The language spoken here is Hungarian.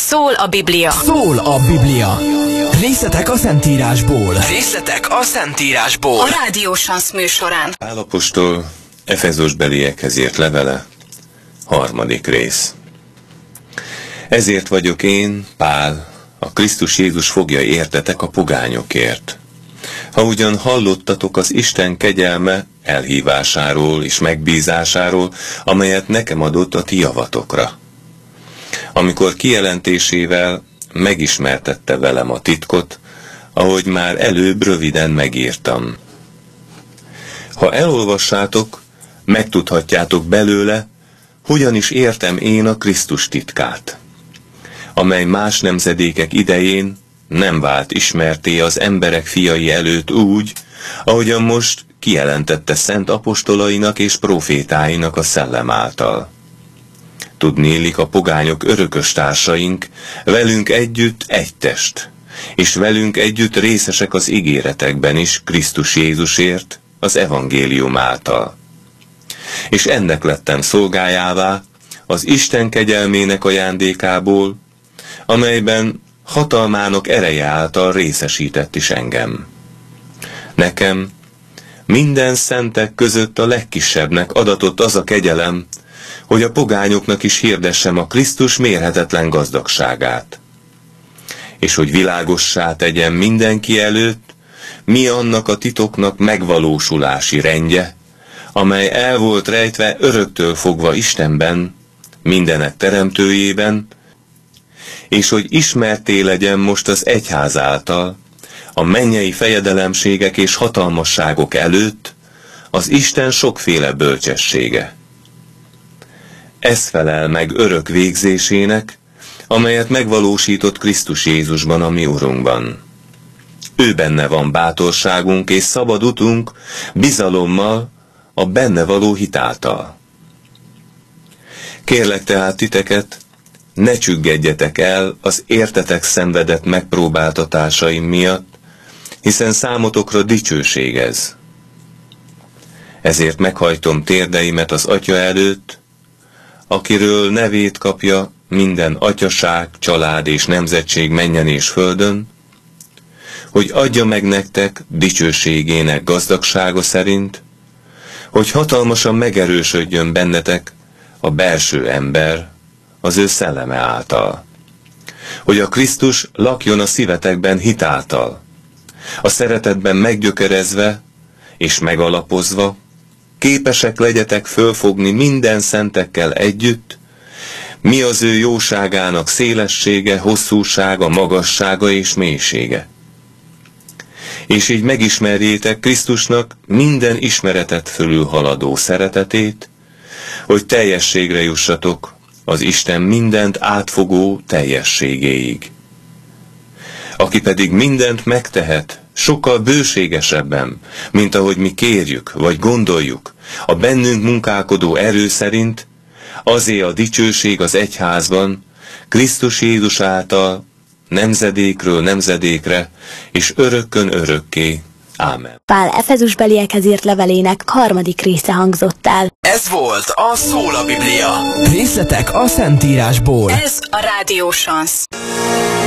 Szól a Biblia. Szól a Biblia. Részletek a Szentírásból. Részletek a Szentírásból. A Rádió Sansz műsorán. Pál apostol Efezusbeliekhez írt levele, 3. rész. Ezért vagyok én, Pál, a Krisztus Jézus fogja értetek a pogányokért. Ha ugyan hallottatok az Isten kegyelme elhívásáról és megbízásáról, amelyet nekem adott a ti javatokra. Amikor kijelentésével megismertette velem a titkot, ahogy már előbb röviden megírtam. Ha elolvassátok, megtudhatjátok belőle, hogyan is értem én a Krisztus titkát, amely más nemzedékek idején nem vált ismerté az emberek fiai előtt úgy, ahogyan most kijelentette szent apostolainak és profétáinak a szellem által. Tudnélik, a pogányok örökös társaink, velünk együtt egy test, és velünk együtt részesek az ígéretekben is Krisztus Jézusért, az evangélium által. És ennek lettem szolgájává, az Isten kegyelmének ajándékából, amelyben hatalmának ereje által részesített is engem. Nekem minden szentek között a legkisebbnek adatott az a kegyelem, hogy a pogányoknak is hirdessem a Krisztus mérhetetlen gazdagságát, és hogy világossá tegyem mindenki előtt, mi annak a titoknak megvalósulási rendje, amely el volt rejtve öröktől fogva Istenben, mindenek teremtőjében, és hogy ismerté legyen most az egyház által, a mennyei fejedelemségek és hatalmasságok előtt az Isten sokféle bölcsessége. Ez felel meg örök végzésének, amelyet megvalósított Krisztus Jézusban, a mi Urunkban. Ő benne van bátorságunk és szabad utunk, bizalommal, a benne való hit által. Kérlek tehát titeket, ne csüggedjetek el az értetek szenvedett megpróbáltatásaim miatt, hiszen számotokra dicsőség ez. Ezért meghajtom térdeimet az Atya előtt, akiről nevét kapja minden atyaság, család és nemzetség mennyen és földön, hogy adja meg nektek dicsőségének gazdagsága szerint, hogy hatalmasan megerősödjön bennetek a belső ember az ő szelleme által, hogy a Krisztus lakjon a szívetekben hit által, a szeretetben meggyökerezve és megalapozva, képesek legyetek fölfogni minden szentekkel együtt, mi az ő jóságának szélessége, hosszúsága, magassága és mélysége. És így megismerjétek Krisztusnak minden ismeretet fölülhaladó szeretetét, hogy teljességre jussatok az Isten mindent átfogó teljességéig. Aki pedig mindent megtehet, sokkal bőségesebben, mint ahogy mi kérjük vagy gondoljuk, a bennünk munkálkodó erő szerint, azé a dicsőség az egyházban, Krisztus Jézus által, nemzedékről nemzedékre, és örökkön örökké. Ámen. Pál Efezusbeliekhez írt levelének 3. része hangzott el. Ez volt a Szól a Biblia. Részletek a Szentírásból. Ez a Rádió Sansz.